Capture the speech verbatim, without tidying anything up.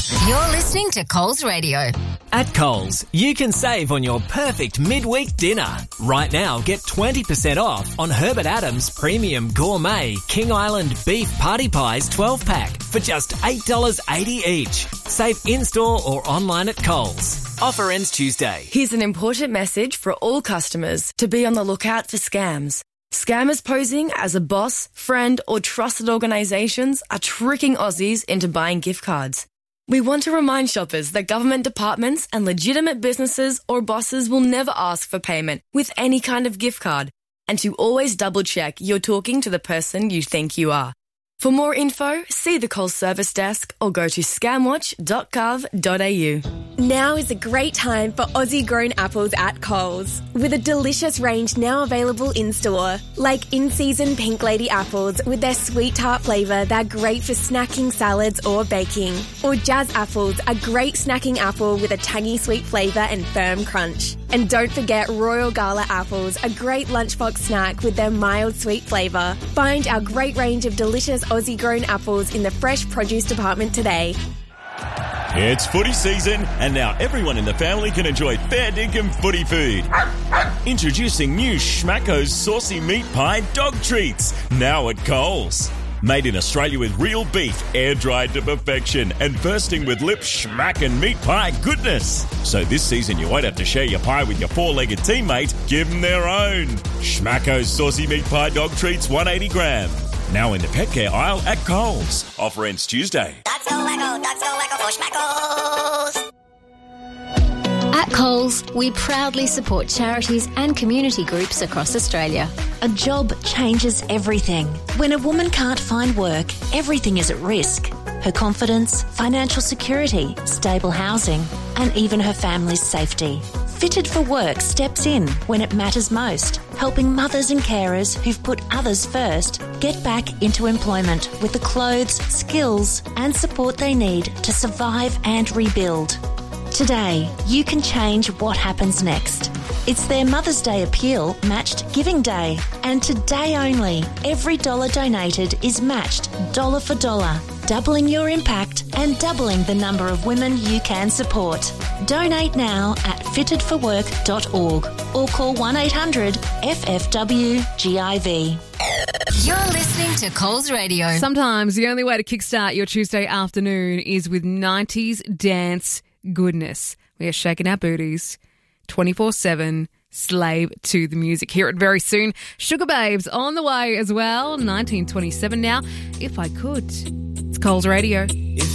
You're listening to Coles Radio. At Coles, you can save on your perfect midweek dinner. Right now, get twenty percent off on Herbert Adams Premium Gourmet King Island Beef Party Pies twelve pack for just eight dollars eighty each. Save in-store or online at Coles. Offer ends Tuesday. Here's an important message for all customers to be on the lookout for scams. Scammers posing as a boss, friend or trusted organisations are tricking Aussies into buying gift cards. We want to remind shoppers that government departments and legitimate businesses or bosses will never ask for payment with any kind of gift card, and to always double check you're talking to the person you think you are. For more info, see the Coles service desk or go to scamwatch dot gov dot a u. Now is a great time for Aussie-grown apples at Coles, with a delicious range now available in-store, like in-season Pink Lady apples with their sweet tart flavour that are great for snacking, salads or baking. Or Jazz apples, a great snacking apple with a tangy sweet flavour and firm crunch. And don't forget Royal Gala apples, a great lunchbox snack with their mild sweet flavour. Find our great range of delicious Aussie-grown apples in the fresh produce department today. It's footy season, and now everyone in the family can enjoy fair dinkum footy food. Introducing new Schmacko's Saucy Meat Pie Dog Treats, now at Coles. Made in Australia with real beef, air-dried to perfection, and bursting with lip schmackin' meat pie goodness. So this season you won't have to share your pie with your four-legged teammate, give them their own. Schmacko's Saucy Meat Pie Dog Treats, one hundred eighty gram. Now in the pet care aisle at Coles. Offer ends Tuesday. That's so wacko, that's so wacko for Schmackos. At Coles, we proudly support charities and community groups across Australia. A job changes everything. When a woman can't find work, everything is at risk. Her confidence, financial security, stable housing, and even her family's safety. Fitted for Work steps in when it matters most, helping mothers and carers who've put others first get back into employment with the clothes, skills, and support they need to survive and rebuild. Today, you can change what happens next. It's their Mother's Day appeal matched Giving Day. And today only, every dollar donated is matched dollar for dollar, doubling your impact and doubling the number of women you can support. Donate now at fitted for work dot org or call one eight hundred F F W G I V. You're listening to Coles Radio. Sometimes the only way to kickstart your Tuesday afternoon is with nineties dance goodness. We are shaking our booties twenty-four seven, slave to the music. Hear it very soon. Sugar Babes on the way as well. nineteen twenty-seven now. If I could. It's Coles Radio.